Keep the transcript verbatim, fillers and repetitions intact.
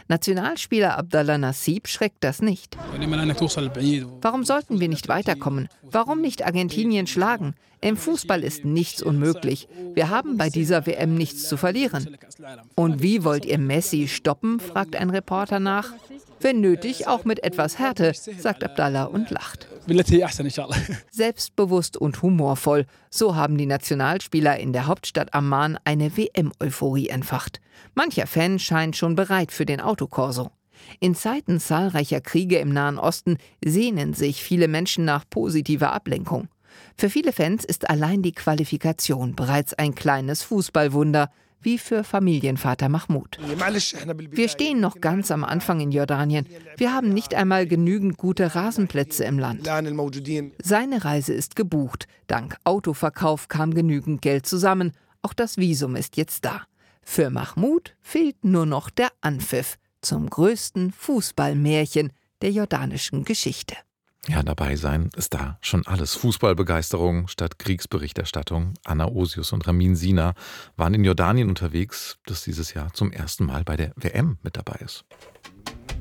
Nationalspieler Abdallah Nassib schreckt das nicht. Warum sollten wir nicht weiterkommen? Warum nicht Argentinien schlagen? Im Fußball ist nichts unmöglich. Wir haben bei dieser W M nichts zu verlieren. Und wie wollt ihr Messi stoppen, fragt ein Reporter nach. Wenn nötig, auch mit etwas Härte, sagt Abdallah und lacht. Selbstbewusst und humorvoll, so haben die Nationalspieler in der Hauptstadt Amman eine W M-Euphorie entfacht. Mancher Fan scheint schon bereit für den Autokorso. In Zeiten zahlreicher Kriege im Nahen Osten sehnen sich viele Menschen nach positiver Ablenkung. Für viele Fans ist allein die Qualifikation bereits ein kleines Fußballwunder, wie für Familienvater Mahmoud. Wir stehen noch ganz am Anfang in Jordanien. Wir haben nicht einmal genügend gute Rasenplätze im Land. Seine Reise ist gebucht. Dank Autoverkauf kam genügend Geld zusammen. Auch das Visum ist jetzt da. Für Mahmoud fehlt nur noch der Anpfiff zum größten Fußballmärchen der jordanischen Geschichte. Ja, dabei sein ist da schon alles. Fußballbegeisterung statt Kriegsberichterstattung. Anna Osius und Ramin Sina waren in Jordanien unterwegs, das dieses Jahr zum ersten Mal bei der W M mit dabei ist.